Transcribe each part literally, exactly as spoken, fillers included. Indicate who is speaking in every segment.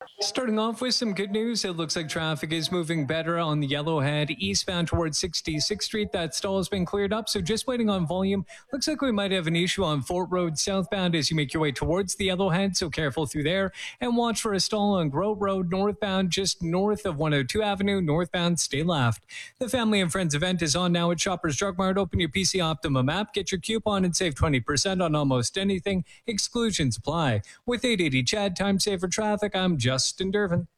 Speaker 1: Starting off with some good news, it looks like traffic is moving better on the Yellowhead eastbound towards sixty-sixth Street. That stall has been cleared up, so just waiting on volume. Looks like we might have an issue on Fort Road southbound as you make your way towards the Yellowhead, so careful through there. And watch for a stall on Grove Road northbound, just north of one oh two Avenue, northbound, stay left. The Family and Friends event is on now at Shoppers Drug Mart. Open your P C Optimum app, get your coupon, and save twenty percent on almost anything. Exclusions apply. With eight eighty Chad, time saver traffic, I'm Justin Dervin.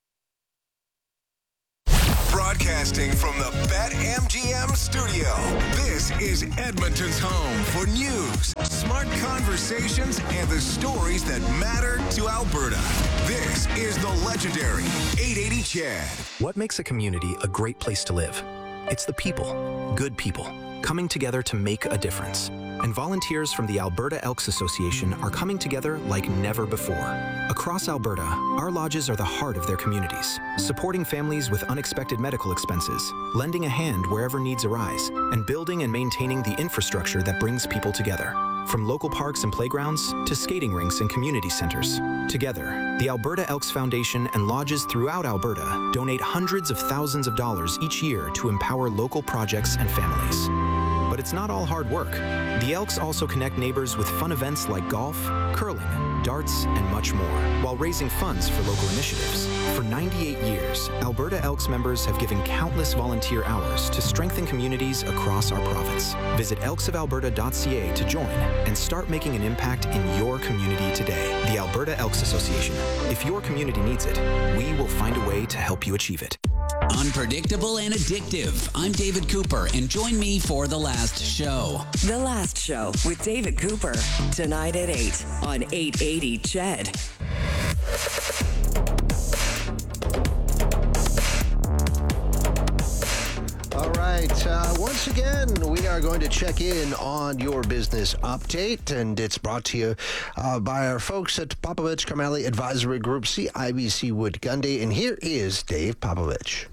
Speaker 2: Broadcasting from the BetMGM studio, this is Edmonton's home for news, smart conversations, and the stories that matter to Alberta. This is the legendary eight eighty Chad.
Speaker 3: What makes a community a great place to live? It's the people, good people, coming together to make a difference. And volunteers from the Alberta Elks Association are coming together like never before. Across Alberta, our lodges are the heart of their communities, supporting families with unexpected medical expenses, lending a hand wherever needs arise, and building and maintaining the infrastructure that brings people together. From local parks and playgrounds to skating rinks and community centers. Together, the Alberta Elks Foundation and lodges throughout Alberta donate hundreds of thousands of dollars each year to empower local projects and families. But it's not all hard work. The Elks also connect neighbors with fun events like golf, curling, darts, and much more, while raising funds for local initiatives. For ninety-eight years, Alberta Elks members have given countless volunteer hours to strengthen communities across our province. Visit elks of alberta dot c a to join and start making an impact in your community today. The Alberta Elks Association. If your community needs it, we will find a way to help you achieve it.
Speaker 4: Unpredictable and addictive. I'm David Cooper, and join me for The Last Show.
Speaker 5: The Last Show with David Cooper. Tonight at eight on eight eighty C H E D.
Speaker 6: All right. Uh, once again, we are going to check in on your business update, and it's brought to you uh, by our folks at Popovich Carmeli Advisory Group, C I B C Wood Gundy. And here is Dave Popovich.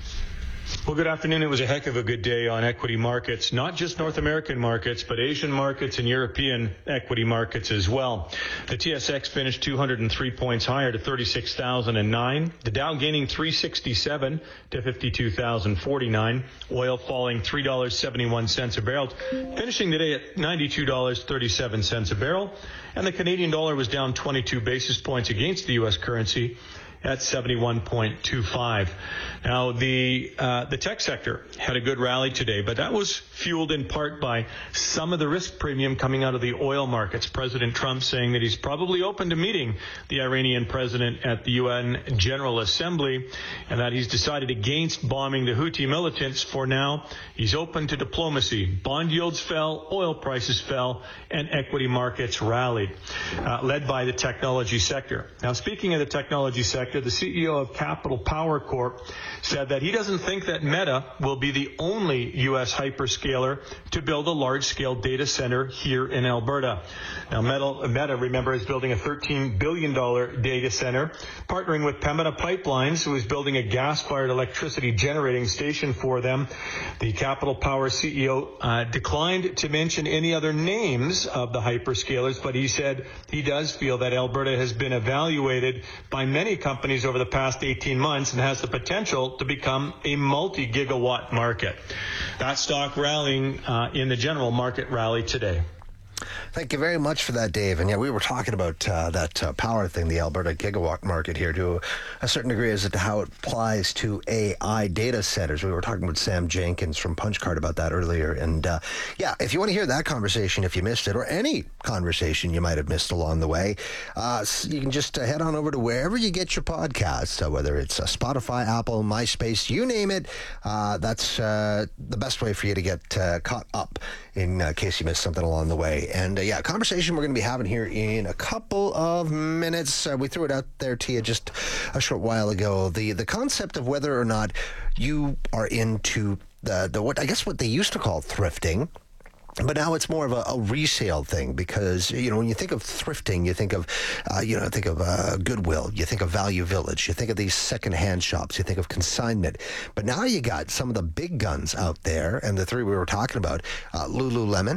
Speaker 7: Well, good afternoon. It was a heck of a good day on equity markets, not just North American markets, but Asian markets and European equity markets as well. The T S X finished two hundred three points higher to thirty-six thousand nine. The Dow gaining three sixty-seven to fifty-two thousand forty-nine. Oil falling three dollars and seventy-one cents a barrel, finishing today at ninety-two dollars and thirty-seven cents a barrel. And the Canadian dollar was down twenty-two basis points against the U S currency at seventy-one point two five. Now, the uh, the tech sector had a good rally today, but that was fueled in part by some of the risk premium coming out of the oil markets. President Trump saying that he's probably open to meeting the Iranian president at the U N General Assembly, and that he's decided against bombing the Houthi militants for now. He's open to diplomacy. Bond yields fell, oil prices fell, and equity markets rallied, uh, led by the technology sector. Now, speaking of the technology sector, the C E O of Capital Power Corp said that he doesn't think that Meta will be the only U S hyperscaler to build a large-scale data center here in Alberta. Now, Meta, Meta, remember, is building a thirteen billion dollars data center, partnering with Pembina Pipelines, who is building a gas-fired electricity generating station for them. The Capital Power C E O uh, declined to mention any other names of the hyperscalers, but he said he does feel that Alberta has been evaluated by many companies over the past eighteen months and has the potential to become a multi-gigawatt market. That stock rallying uh, in the general market rally today.
Speaker 6: Thank you very much for that, Dave. And yeah, we were talking about uh, that uh, power thing, the Alberta gigawatt market here, to a certain degree as to how it applies to A I data centers. We were talking with Sam Jenkins from Punchcard about that earlier. And uh, yeah, if you want to hear that conversation, if you missed it, or any conversation you might have missed along the way, uh, you can just uh, head on over to wherever you get your podcasts, uh, whether it's uh, Spotify, Apple, MySpace, you name it. Uh, that's uh, the best way for you to get uh, caught up in uh, case you missed something along the way. And uh, yeah, conversation we're going to be having here in a couple of minutes. Uh, we threw it out there to you just a short while ago. The the concept of whether or not you are into the, the what I guess what they used to call thrifting. But now it's more of a, a resale thing because, you know, when you think of thrifting, you think of, uh, you know, think of uh, Goodwill, you think of Value Village, you think of these secondhand shops, you think of consignment. But now you got some of the big guns out there, and the three we were talking about, uh, Lululemon,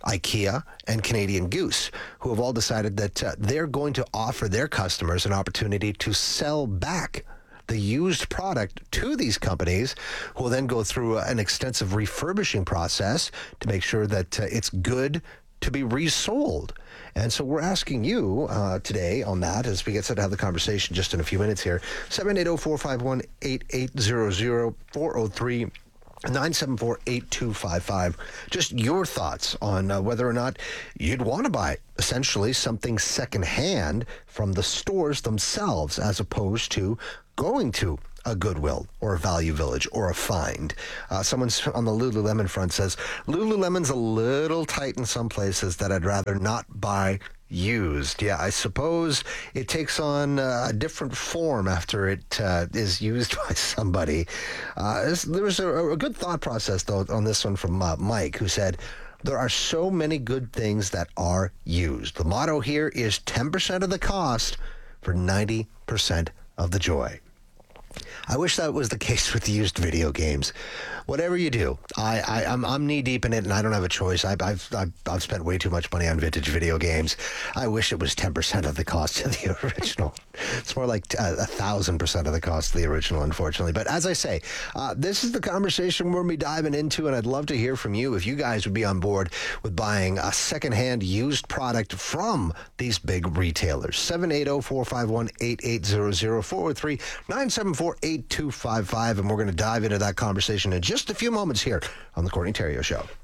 Speaker 6: IKEA, and Canadian Goose, who have all decided that uh, they're going to offer their customers an opportunity to sell back the used product to these companies, who will then go through an extensive refurbishing process to make sure that uh, it's good to be resold. And so we're asking you uh, today on that as we get set to have the conversation just in a few minutes here. seven eight zero, four five one, eight eight zero zero, four oh three nine seven four, eight two five five. Just your thoughts on uh, whether or not you'd want to buy essentially something secondhand from the stores themselves as opposed to going to a Goodwill or a Value Village or a Find. Uh, someone on the Lululemon front says, Lululemon's a little tight in some places that I'd rather not buy used. Yeah, I suppose it takes on uh, a different form after it uh, is used by somebody. Uh, this, there was a, a good thought process, though, on this one from uh, Mike, who said, there are so many good things that are used. The motto here is ten percent of the cost for ninety percent of the joy. I wish that was the case with used video games. Whatever you do, I, I, I'm, I'm knee deep in it, and I don't have a choice. I, I've, I've, I've spent way too much money on vintage video games. I wish it was ten percent of the cost of the original. It's more like a uh, thousand percent of the cost of the original, unfortunately. But as I say, uh, this is the conversation we're going to be diving into, and I'd love to hear from you if you guys would be on board with buying a secondhand used product from these big retailers. seven eight zero, four five one, eight eight zero zero, four oh three, nine seven four, eight two five five, and we're going to dive into that conversation in just a few moments here on the Courtney Theriault Show.